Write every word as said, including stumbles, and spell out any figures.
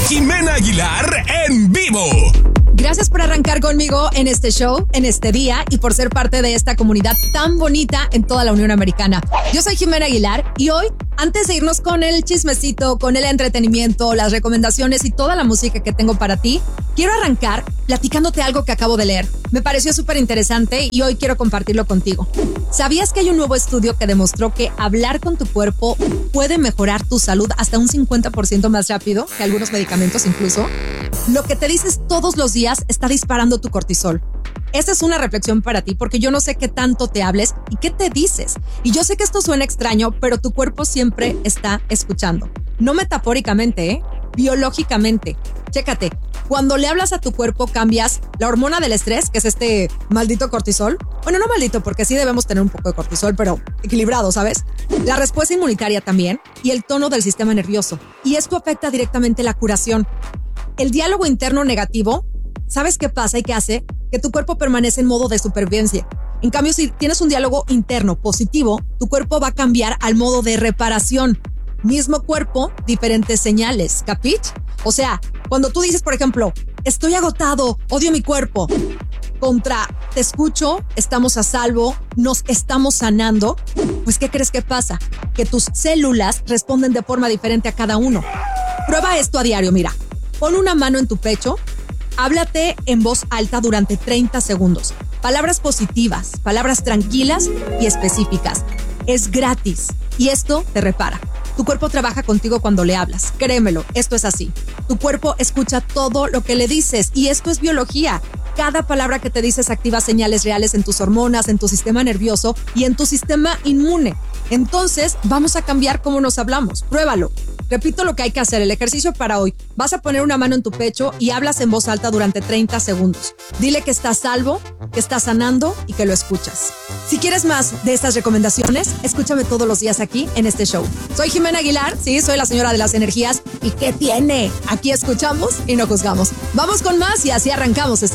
Jimena Aguilar en vivo. Gracias por arrancar conmigo en este show, en este día y por ser parte de esta comunidad tan bonita en toda la Unión Americana. Yo soy Jimena Aguilar y hoy, antes de irnos con el chismecito, con el entretenimiento, las recomendaciones y toda la música que tengo para ti, quiero arrancar platicándote algo que acabo de leer. Me pareció súper interesante y hoy quiero compartirlo contigo. ¿Sabías que hay un nuevo estudio que demostró que hablar con tu cuerpo puede mejorar tu salud hasta un cincuenta por ciento más rápido que algunos medicamentos incluso? Lo que te dices todos los días está disparando tu cortisol. Esa es una reflexión para ti porque yo no sé qué tanto te hables y qué te dices. Y yo sé que esto suena extraño, pero tu cuerpo siempre está escuchando. No metafóricamente, ¿eh? Biológicamente. Chécate, cuando le hablas a tu cuerpo cambias la hormona del estrés, que es este maldito cortisol. Bueno, no maldito porque sí debemos tener un poco de cortisol, pero equilibrado, ¿sabes? La respuesta inmunitaria también y el tono del sistema nervioso. Y esto afecta directamente la curación. El diálogo interno negativo, ¿sabes qué pasa y qué hace? Que tu cuerpo permanece en modo de supervivencia. En cambio, si tienes un diálogo interno positivo, tu cuerpo va a cambiar al modo de reparación. Mismo cuerpo, diferentes señales, ¿capich? O sea, cuando tú dices, por ejemplo, estoy agotado, odio mi cuerpo, contra te escucho, estamos a salvo, nos estamos sanando, pues ¿qué crees que pasa? Que tus células responden de forma diferente a cada uno. Prueba esto a diario, mira. Pon una mano en tu pecho, háblate en voz alta durante treinta segundos. Palabras positivas, palabras tranquilas y específicas. Es gratis y esto te repara. Tu cuerpo trabaja contigo cuando le hablas. Créemelo, esto es así. Tu cuerpo escucha todo lo que le dices y esto es biología. Cada palabra que te dices activa señales reales en tus hormonas, en tu sistema nervioso y en tu sistema inmune. Entonces, vamos a cambiar cómo nos hablamos. Pruébalo. Repito lo que hay que hacer, el ejercicio para hoy. Vas a poner una mano en tu pecho y hablas en voz alta durante treinta segundos. Dile que estás salvo, que estás sanando y que lo escuchas. Si quieres más de estas recomendaciones, escúchame todos los días aquí en este show. Soy Jimena Aguilar, sí, soy la señora de las energías. ¿Y qué tiene? Aquí escuchamos y no juzgamos. Vamos con más y así arrancamos este